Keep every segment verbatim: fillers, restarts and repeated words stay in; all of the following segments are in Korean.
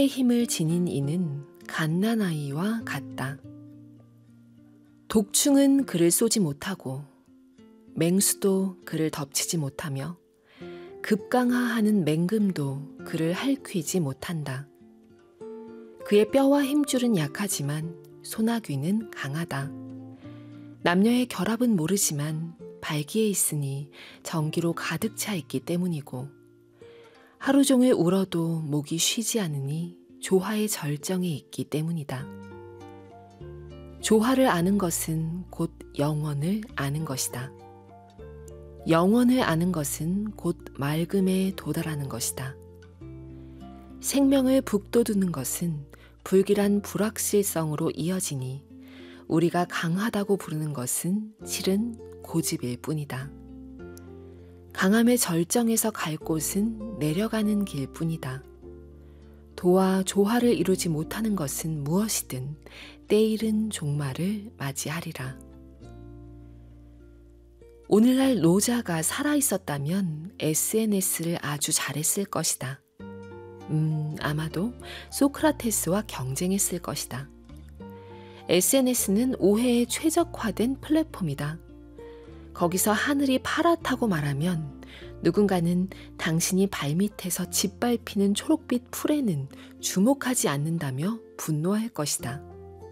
힘을 지닌 이는 갓난아이와 같다. 독충은 그를 쏘지 못하고 맹수도 그를 덮치지 못하며 급강하하는 맹금도 그를 핥히지 못한다. 그의 뼈와 힘줄은 약하지만 소나귀는 강하다. 남녀의 결합은 모르지만 발기에 있으니 정기로 가득 차 있기 때문이고 하루 종일 울어도 목이 쉬지 않으니 조화의 절정에 있기 때문이다. 조화를 아는 것은 곧 영원을 아는 것이다. 영원을 아는 것은 곧 맑음에 도달하는 것이다. 생명을 북돋우는 것은 불길한 불확실성으로 이어지니 우리가 강하다고 부르는 것은 실은 고집일 뿐이다. 강함의 절정에서 갈 곳은 내려가는 길뿐이다. 도와 조화를 이루지 못하는 것은 무엇이든 때이른 종말을 맞이하리라. 오늘날 노자가 살아있었다면 에스엔에스를 아주 잘했을 것이다. 음, 아마도 소크라테스와 경쟁했을 것이다. 에스엔에스는 오해에 최적화된 플랫폼이다. 거기서 하늘이 파랗다고 말하면 누군가는 당신이 발밑에서 짓밟히는 초록빛 풀에는 주목하지 않는다며 분노할 것이다.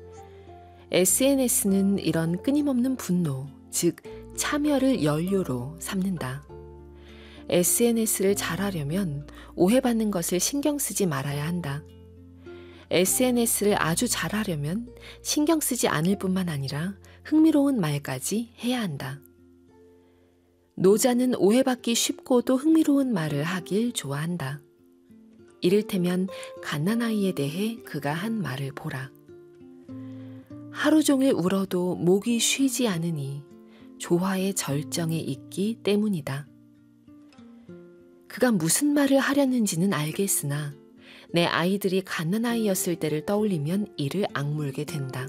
에스엔에스는 이런 끊임없는 분노, 즉 참여를 연료로 삼는다. 에스엔에스를 잘하려면 오해받는 것을 신경 쓰지 말아야 한다. 에스엔에스를 아주 잘하려면 신경 쓰지 않을 뿐만 아니라 흥미로운 말까지 해야 한다. 노자는 오해받기 쉽고도 흥미로운 말을 하길 좋아한다. 이를테면 갓난아이에 대해 그가 한 말을 보라. 하루 종일 울어도 목이 쉬지 않으니 조화의 절정에 있기 때문이다. 그가 무슨 말을 하려는지는 알겠으나 내 아이들이 갓난아이였을 때를 떠올리면 이를 악물게 된다.